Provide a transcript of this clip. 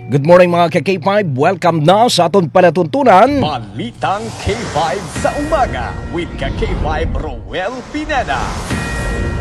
Good morning mga ka-K5. Welcome na sa aton palatuntunan. Balitang K5 sa umaga with ka K5 Roel Pineda.